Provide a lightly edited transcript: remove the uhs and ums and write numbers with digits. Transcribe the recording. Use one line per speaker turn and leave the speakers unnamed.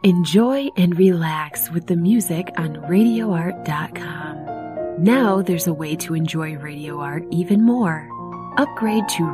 Enjoy and relax with the music on RadioArt.com. Now there's a way to enjoy Radio Art even more. Upgrade to